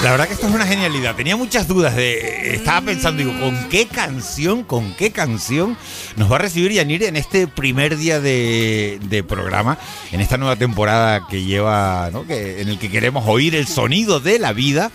La verdad que esto es una genialidad. Tenía muchas dudas estaba pensando, digo, ¿con qué canción nos va a recibir Yanire en este primer día de programa, en esta nueva temporada que lleva, ¿no? En el que queremos oír el sonido de la vida,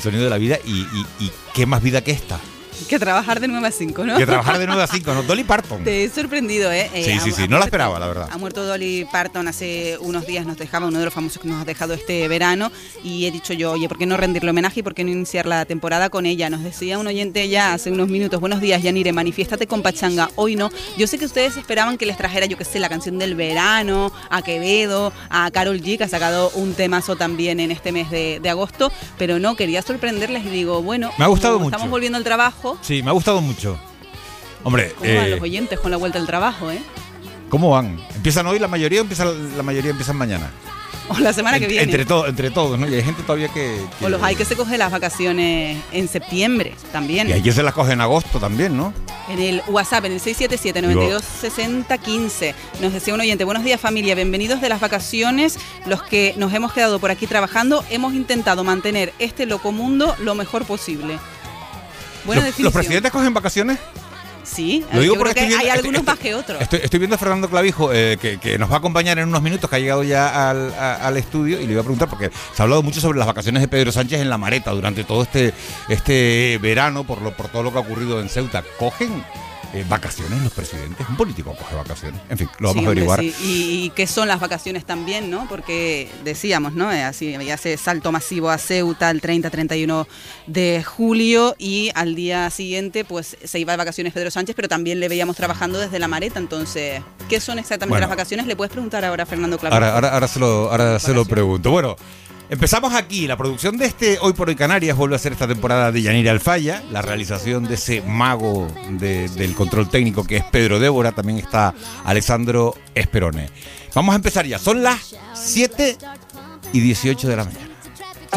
y qué más vida que esta. Que trabajar de 9 a 5, ¿no? Que trabajar de 9 a 5, ¿no? Dolly Parton. Te he sorprendido, ¿eh? Sí, no la esperaba, la verdad. Ha muerto Dolly Parton hace unos días, nos dejaba uno de los famosos que nos ha dejado este verano, y he dicho yo, oye, ¿por qué no rendirle homenaje y por qué no iniciar la temporada con ella? Nos decía un oyente ya hace unos minutos, buenos días, Yanire, manifiéstate con pachanga, hoy no. Yo sé que ustedes esperaban que les trajera, yo qué sé, la canción del verano, a Quevedo, a Karol G, que ha sacado un temazo también en este mes de agosto, pero no, quería sorprenderles y digo, bueno, me ha gustado mucho. Estamos volviendo al trabajo. Sí, me ha gustado mucho. Hombre, ¿cómo van los oyentes con la vuelta al trabajo, eh? ¿Cómo van? ¿Empiezan hoy la mayoría empiezan mañana? O la semana que viene. Entre todos, ¿no? Y hay gente todavía que... O los hay que se coge las vacaciones en septiembre también. Y hay quien se las coge en agosto también, ¿no? En el WhatsApp, en el 677-926015, nos decía un oyente, buenos días familia, bienvenidos de las vacaciones, los que nos hemos quedado por aquí trabajando, hemos intentado mantener este locomundo lo mejor posible. Buena definición. ¿Los presidentes cogen vacaciones? Sí, yo creo que hay algunos más que otros. Estoy viendo a Fernando Clavijo, que nos va a acompañar en unos minutos, que ha llegado ya al estudio, y le iba a preguntar, porque se ha hablado mucho sobre las vacaciones de Pedro Sánchez en La Mareta durante todo este verano, por todo lo que ha ocurrido en Ceuta. ¿Cogen vacaciones los presidentes? ¿Un político coge vacaciones? En fin, lo vamos a averiguar. Sí. Y qué son las vacaciones también, ¿no? Porque decíamos, ¿no? Así, ya ese salto masivo a Ceuta el 30-31 de julio, y al día siguiente pues se iba de vacaciones Pedro Sánchez, pero también le veíamos trabajando desde La Mareta. Entonces, ¿qué son exactamente las vacaciones? Le puedes preguntar ahora a Fernando Clavijo. Ahora se lo pregunto. Bueno, empezamos aquí. La producción de Hoy por Hoy Canarias vuelve a ser esta temporada de Yanire Alfaya. La realización de ese mago del control técnico que es Pedro Débora. También está Alessandro Esperone. Vamos a empezar ya. Son las 7:18 de la mañana.